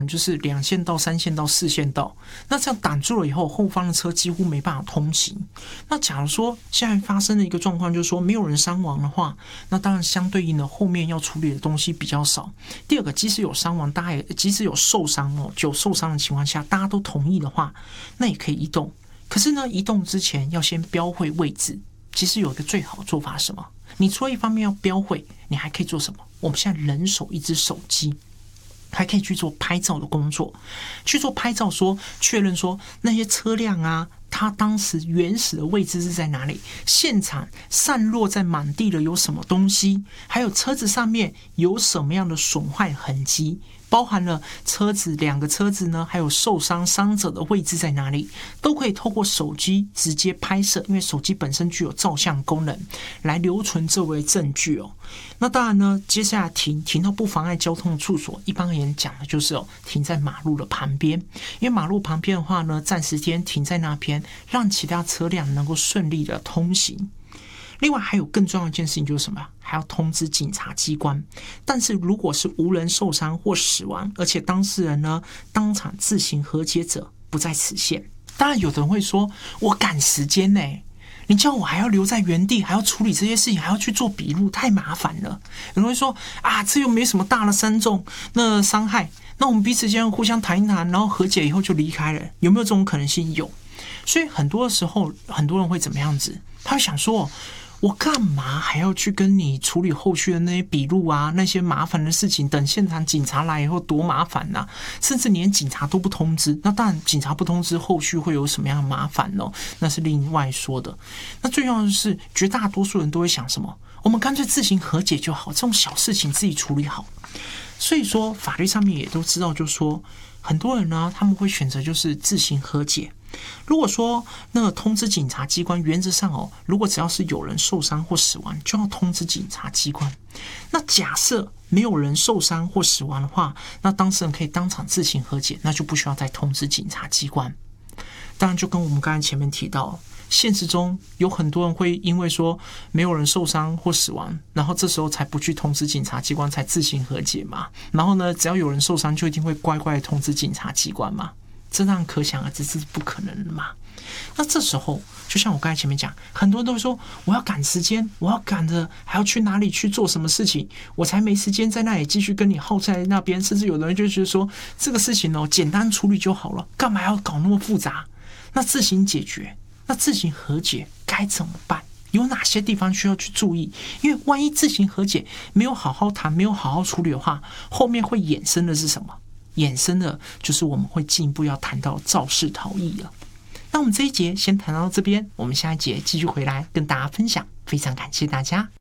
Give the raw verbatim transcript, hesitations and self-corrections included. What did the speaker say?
就是两线道、三线道、四线道，那这样挡住了以后，后方的车几乎没办法通行。那假如说现在发生的一个状况，就是说没有人伤亡的话，那当然相对应的后面要处理的东西比较少。第二个，即使有伤亡，大家也即使有受伤哦，有受伤的情况下，大家都同意的话，那也可以移动。可是呢，移动之前要先标会位置。其实有一个最好的做法是什么？你除了一方面要标会，你还可以做什么？我们现在人手一只手机。还可以去做拍照的工作，去做拍照说确认说那些车辆啊，它当时原始的位置是在哪里？现场散落在满地的有什么东西？还有车子上面有什么样的损坏痕迹？包含了车子两个车子呢，还有受伤伤者的位置在哪里，都可以透过手机直接拍摄，因为手机本身具有照相功能，来留存这为证据哦。那当然呢，接下来停停到不妨碍交通的处所，一般而言讲的就是哦，停在马路的旁边，因为马路旁边的话呢，暂时间停在那边，让其他车辆能够顺利的通行。另外还有更重要的一件事情就是什么？还要通知警察机关。但是如果是无人受伤或死亡，而且当事人呢当场自行和解者，不在此限。当然有的人会说，我赶时间呢、欸，你叫我还要留在原地，还要处理这些事情，还要去做笔录，太麻烦了。有人会说啊，这又没什么大的伤重那伤害，那我们彼此间互相谈一谈，然后和解以后就离开了，有没有这种可能性？有。所以很多的时候，很多人会怎么样子？他会想说，我干嘛还要去跟你处理后续的那些笔录啊，那些麻烦的事情？等现场警察来以后多麻烦啊，甚至连警察都不通知。那当然，警察不通知，后续会有什么样的麻烦呢？那是另外说的。那最重要的是，绝大多数人都会想什么？我们干脆自行和解就好，这种小事情自己处理好。所以说，法律上面也都知道，就是说，很多人呢，他们会选择就是自行和解。如果说那个通知警察机关，原则上哦，如果只要是有人受伤或死亡，就要通知警察机关。那假设没有人受伤或死亡的话，那当事人可以当场自行和解，那就不需要再通知警察机关。当然，就跟我们刚才前面提到，现实中有很多人会因为说没有人受伤或死亡，然后这时候才不去通知警察机关，才自行和解嘛。然后呢，只要有人受伤，就一定会乖乖的通知警察机关嘛。这当然可想而知，这是不可能的嘛。那这时候，就像我刚才前面讲，很多人都会说，我要赶时间，我要赶着还要去哪里去做什么事情，我才没时间在那里继续跟你耗在那边。甚至有的人就觉得说，这个事情哦，简单处理就好了，干嘛要搞那么复杂？那自行解决，那自行和解该怎么办？有哪些地方需要去注意？因为万一自行和解没有好好谈，没有好好处理的话，后面会衍生的是什么？衍生的就是我们会进一步要谈到肇事逃逸了。那我们这一节先谈到这边，我们下一节继续回来跟大家分享。非常感谢大家。